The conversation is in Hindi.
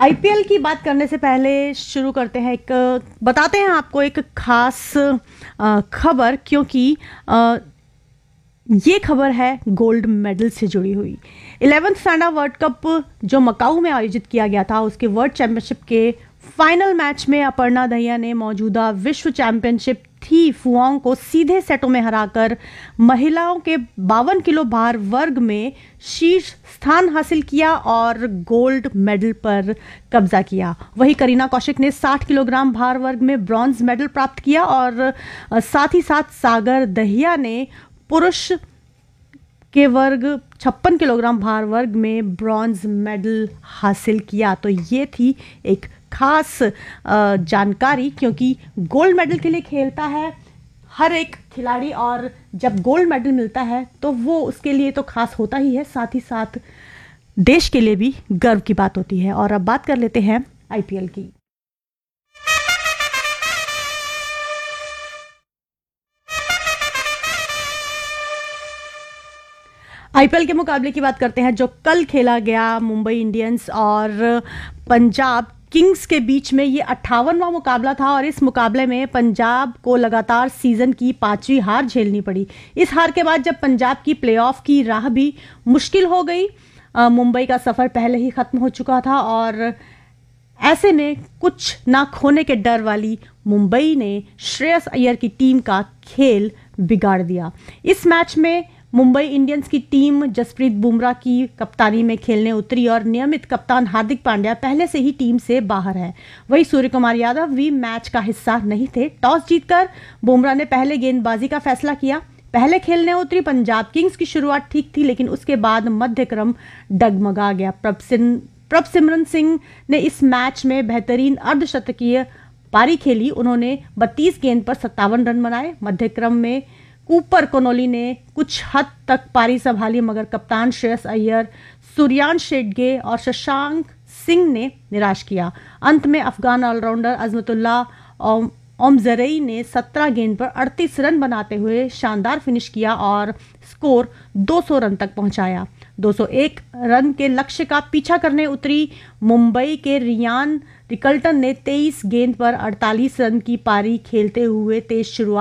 आईपीएल की बात करने से पहले शुरू करते हैं बताते हैं आपको एक खास खबर, क्योंकि अ, ये खबर है गोल्ड मेडल से जुड़ी हुई। 11th फैंडा वर्ल्ड कप जो मकाऊ में आयोजित किया गया था, उसके वर्ल्ड चैंपियनशिप के फाइनल मैच में अपर्णा दहिया ने मौजूदा विश्व चैंपियनशिप थी फुआंग को सीधे सेटों में हराकर महिलाओं के 52 किलो भार वर्ग में शीर्ष स्थान हासिल किया और गोल्ड मेडल पर कब्जा किया। वहीं करीना कौशिक ने 60 किलोग्राम भार वर्ग में ब्रॉन्ज मेडल प्राप्त किया और साथ ही साथ सागर दहिया ने पुरुष के वर्ग 56 किलोग्राम भार वर्ग में ब्रॉन्ज मेडल हासिल किया। तो ये थी एक खास जानकारी, क्योंकि गोल्ड मेडल के लिए खेलता है हर एक खिलाड़ी, और जब गोल्ड मेडल मिलता है तो वो उसके लिए तो खास होता ही है, साथ ही साथ देश के लिए भी गर्व की बात होती है। और अब बात कर लेते हैं आईपीएल की। आईपीएल के मुकाबले की बात करते हैं जो कल खेला गया। मुंबई इंडियंस और पंजाब किंग्स के बीच में ये 58वां मुकाबला था, और इस मुकाबले में पंजाब को लगातार सीजन की 5वीं हार झेलनी पड़ी। इस हार के बाद जब पंजाब की प्लेऑफ की राह भी मुश्किल हो गई, मुंबई का सफर पहले ही खत्म हो चुका था, और ऐसे में कुछ ना खोने के डर वाली मुंबई ने श्रेयस अय्यर की टीम का खेल बिगाड़ दिया। इस मैच में मुंबई इंडियंस की टीम जसप्रीत बुमराह की कप्तानी में खेलने उतरी, और नियमित कप्तान हार्दिक पांड्या पहले से ही टीम से बाहर है। वहीं सूर्यकुमार यादव भी मैच का हिस्सा नहीं थे। टॉस जीतकर बुमराह ने पहले गेंदबाजी का फैसला किया। पहले खेलने उतरी पंजाब किंग्स की शुरुआत ठीक थी, लेकिन उसके बाद मध्यक्रम डगमगा गया। प्रभसिमरन सिंह ने इस मैच में बेहतरीन अर्धशतकीय पारी खेली। उन्होंने 32 गेंद पर 57 रन बनाए। मध्यक्रम में कूपर कोनोली ने कुछ हद तक पारी संभाली, मगर कप्तान श्रेयस अय्यर, सूर्यांश शेडगे और शशांक सिंह ने निराश किया। अंत में अफगान ऑलराउंडर अजमतुल्ला ओमजरई ने 17 गेंद पर 38 रन बनाते हुए शानदार फिनिश किया और स्कोर 200 रन तक पहुंचाया। 201 रन के लक्ष्य का पीछा करने उतरी मुंबई के रियान रिकल्टन ने 23 गेंद पर 48 रन की पारी खेलते हुए तेज शुरुआत